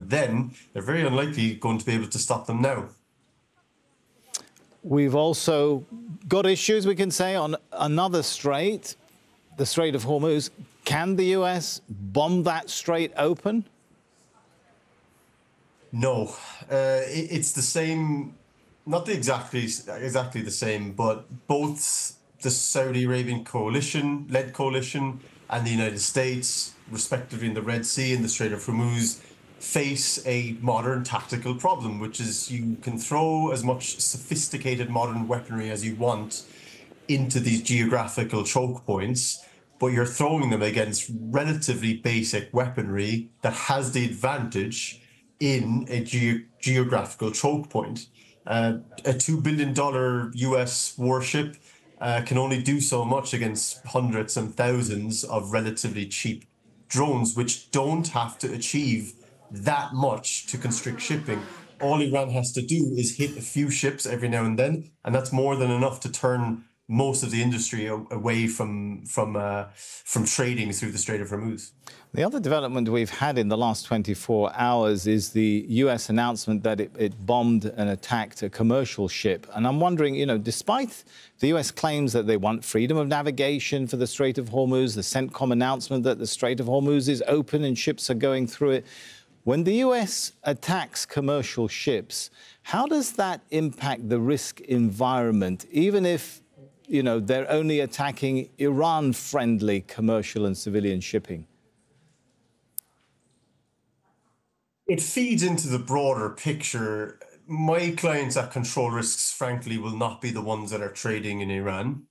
then, they're very unlikely going to be able to stop them now. We've also got issues, we can say, on another strait, the Strait of Hormuz. Can the US bomb that strait open? No, it's the same, not exactly the same, but both the Saudi Arabian led coalition, and the United States, respectively in the Red Sea and the Strait of Hormuz, face a modern tactical problem, which is you can throw as much sophisticated modern weaponry as you want into these geographical choke points, but you're throwing them against relatively basic weaponry that has the advantage in a geographical choke point. A $2 billion US warship can only do so much against hundreds and thousands of relatively cheap drones, which don't have to achieve that much to constrict shipping. All Iran has to do is hit a few ships every now and then, and that's more than enough to turn most of the industry away from trading through the Strait of Hormuz. The other development we've had in the last 24 hours is the US announcement that it bombed and attacked a commercial ship. And I'm wondering, despite the US claims that they want freedom of navigation for the Strait of Hormuz, the CENTCOM announcement that the Strait of Hormuz is open and ships are going through it, when the US attacks commercial ships, how does that impact the risk environment, even if they're only attacking Iran-friendly commercial and civilian shipping? It feeds into the broader picture. My clients at Control Risks, frankly, will not be the ones that are trading in Iran.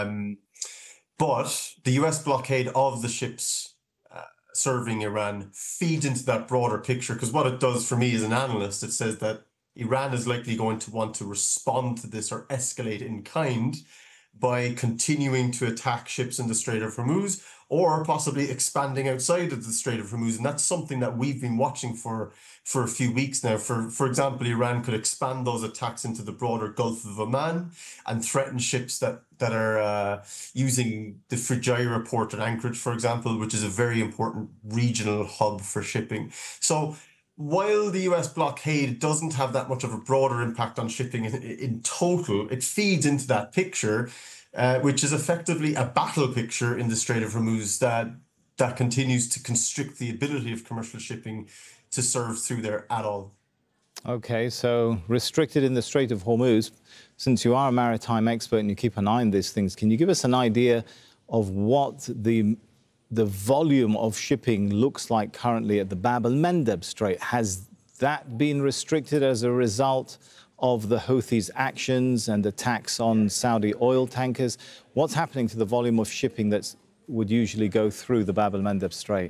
But the US blockade of the ships serving Iran feeds into that broader picture, because what it does for me as an analyst, it says that Iran is likely going to want to respond to this or escalate in kind by continuing to attack ships in the Strait of Hormuz, or possibly expanding outside of the Strait of Hormuz. And that's something that we've been watching for a few weeks now. For example, Iran could expand those attacks into the broader Gulf of Oman and threaten ships that are using the Fujairah port at Anchorage, for example, which is a very important regional hub for shipping. So while the US blockade doesn't have that much of a broader impact on shipping in total, it feeds into that picture, which is effectively a battle picture in the Strait of Hormuz that continues to constrict the ability of commercial shipping to serve through there at all. Okay, so restricted in the Strait of Hormuz. Since you are a maritime expert and you keep an eye on these things, can you give us an idea of what the volume of shipping looks like currently at the Bab el-Mandeb Strait? Has that been restricted as a result of the Houthis' actions and attacks on Saudi oil tankers? What's happening to the volume of shipping that would usually go through the Bab el-Mandeb Strait?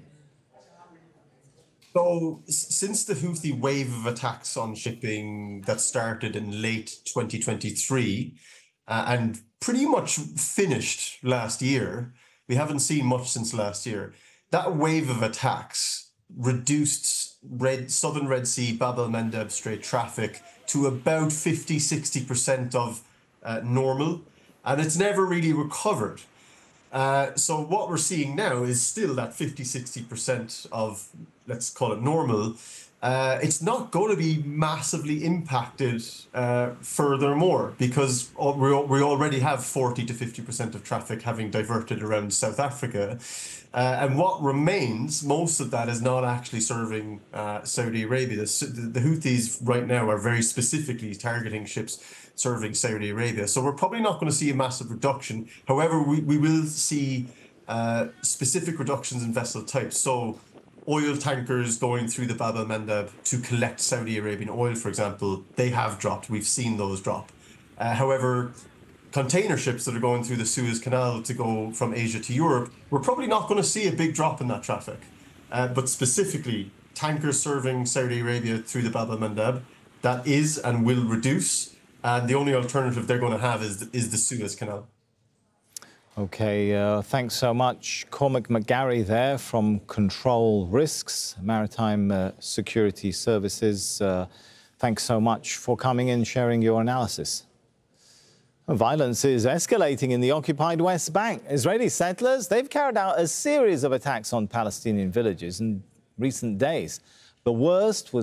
So since the Houthi wave of attacks on shipping that started in late 2023 and pretty much finished last year, we haven't seen much since last year. That wave of attacks reduced southern Red Sea, Bab el-Mandeb Strait traffic to about 50–60% of normal, and it's never really recovered. So what we're seeing now is still that 50–60% of, let's call it normal. It's not going to be massively impacted furthermore, because we already have 40–50% of traffic having diverted around South Africa. And what remains, most of that is not actually serving Saudi Arabia. The Houthis right now are very specifically targeting ships serving Saudi Arabia. So we're probably not going to see a massive reduction. However, we will see specific reductions in vessel types. So oil tankers going through the Bab el-Mandeb to collect Saudi Arabian oil, for example, they have dropped. We've seen those drop. However, container ships that are going through the Suez Canal to go from Asia to Europe, we're probably not going to see a big drop in that traffic. But specifically, tankers serving Saudi Arabia through the Bab el-Mandeb, that is and will reduce. And the only alternative they're going to have is the Suez Canal. Okay, thanks so much. Cormac McGarry there from Control Risks, Maritime Security Services. Thanks so much for coming in, sharing your analysis. Violence is escalating in the occupied West Bank. Israeli settlers, they've carried out a series of attacks on Palestinian villages in recent days. The worst was